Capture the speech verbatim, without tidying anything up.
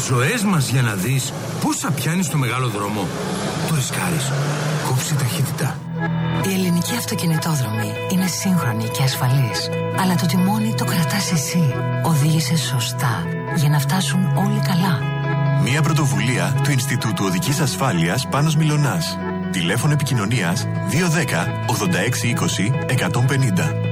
ζωές μας για να δεις πόσα πιάνεις στο μεγάλο δρόμο. Το ρισκάρεις. Κόψε ταχύτητα. Η ελληνική αυτοκινητόδρομη είναι σύγχρονη και ασφαλής. Αλλά το τιμόνι το κρατάς εσύ. Οδήγησε σωστά για να φτάσουν όλοι καλά. Μια πρωτοβουλία του Ινστιτούτου Οδικής Ασφάλειας Πάνος Μιλωνάς. Τηλέφωνο επικοινωνίας δύο ένα μηδέν ογδόντα έξι είκοσι εκατόν πενήντα.